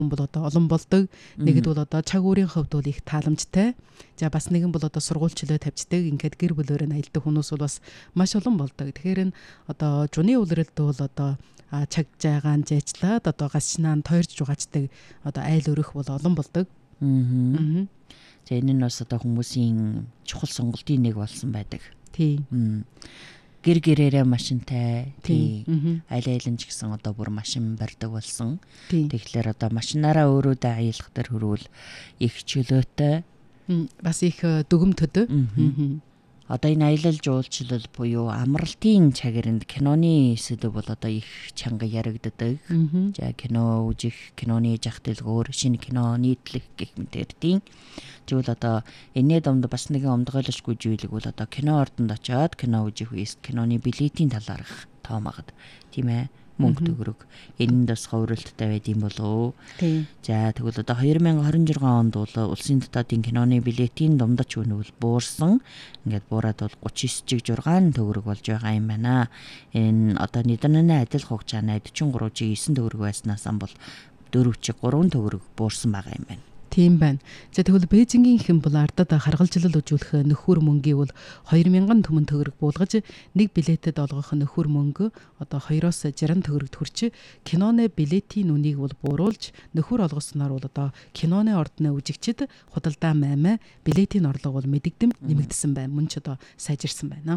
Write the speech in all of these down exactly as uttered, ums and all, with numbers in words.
бол одоо олон болдог. Нэгд бол одоо чаг өөрийн хувьд бол их тааламжтай. За бас нэгэн бол одоо сургуульчлал тавьждаг. Ингээд гэр бүлөөр нь аялдаг хүмүүс бол бас маш олон болдог. Тэгэхээр энэ одоо жуны улиралд бол одоо чаг жаагаан жайчлаад одоо гашнаан тойрж жугаачдаг одоо айл өрөх бол олон болдог. Аа. За энэ нь бас одоо хүмүүсийн чухал сонголтын нэг болсон байдаг. Тийм. Гэр гэрээрээ машинтай тийм айл айлын ч гэсэн одоо бүр машин барьдаг болсон. Тэгэхээр одоо машинаараа өөрөөдөө аялах төр хөрвөл их чөлөөтэй бас их дүгмtöд. Одоо энэ аялал жуулчлал буюу амралтын чагиринд киноны сэдв бол одоо их чанга яригддаг. За кино үзэх, киноны жах дэлгүүр, шинэ кино нийтлэх гэх мэтэрдийн. Тэгвэл одоо энэний домд бас нэгэн омдгойлшгүй зүйлэг бол одоо кино ордонд очиод кино үзэх үеэс киноны билетийн талаарх тоомагд тийм ээ мөнгө төгрөг энэнд бас ховролттой байд юм болов. Тийм. За тэгвэл одоо две тысячи двадцать шесть онд бол улсын дотоодын киноны билетийн домдоч үнэ бол буурсан. Ингээд буураад бол тридцать девять жургаан төгрөг болж байгаа юм байна. Энэ одоо Нидерландын адил хугацааны forty-three нine төгрөг байснаас ам бол four three төгрөг буурсан байгаа юм байна. Тийм байна. За тэгвэл Бээжингийн хэн бол ардад харгалжлал үзүүлэх нөхөр мөнгийг бол two thousand түмэн төгрөг буулгаж нэг билетэд олгох нөхөр мөнгө одоо two-оос sixty төгрөгт хүрч киноны билетийн үнийг бол бууруулж нөхөр олгосноор бол одоо киноны ордны үжигчд худалдаа маймаа билетийн орлого бол мэдэгдэм нэмэгдсэн байна. Мөн ч одоо сайжирсан байна.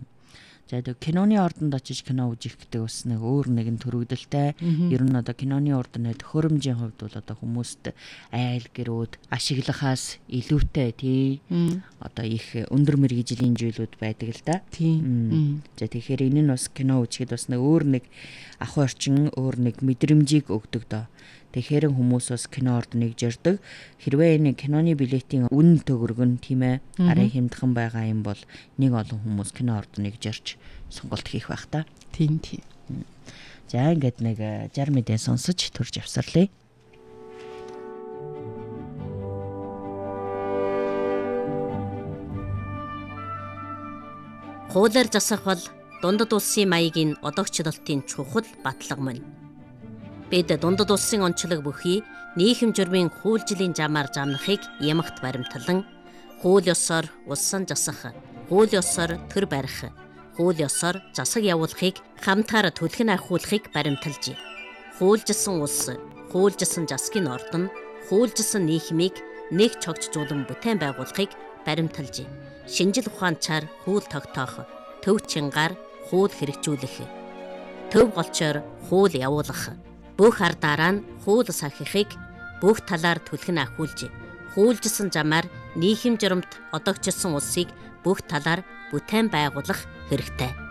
За тэг киноны ордонд очиж кино үзэх гэдэг бас нэг өөр нэгэн төрөгдөлтэй. Ер нь одоо киноны ордны төхөөрөмжийн хувьд бол одоо хүмүүст айл гэрүүд ашиглахаас илүүтэй тий. Одоо их өндөр мэргэжлийн зүйлүүд байдаг л да. Тийм. За тэгэхээр энэ нь бас кино үзэхэд бас нэг өөр нэг ахуй орчин, өөр нэг мэдрэмжийг өгдөг доо. Тэгэхээр хүмүүс бас кино ордныг жирдэг. Хэрвээ энэ киноны билетийн үн төгрөг нь тийм ээ арай хямдхан байгаа юм бол нэг олон хүмүүс кино ордныг жирч сонголт хийх байх та. Тийм тийм. За ингээд нэг sixty мэдээ сонсож төрж авсарлаа. Хуулиар засах бол дундад улсын маягийн одоогчлолтын чухал батлага мөн. Бид дундад улсын онцлог бүхий нийгэм журмын хуулжлийн замаар замнахыг ямагт баримтлан хууль ёсоор улсан засах, хууль ёсоор төр барих, хууль ёсоор засаг явуулахыг хамтаар түлхэн ахиулахыг баримталжээ. Хуулжсан улс, хуулжсан засгийн ордон, хуулжсан нийгмийг нэг цогцжуулан бүтээн байгуулахыг баримталжээ. Шинжил ухаанчаар хууль тогтоох, төв чингаар хууль хэрэгжүүлэх, төв голчоор хууль явуулах, бүх ардаараа нь хууль сахихыг бүх талаар түлхэн ахиулж, хуулжсан замаар нийгэм журамт одоогчилсан улсыг бүх талаар бүтээн байгуулах хэрэгтэй.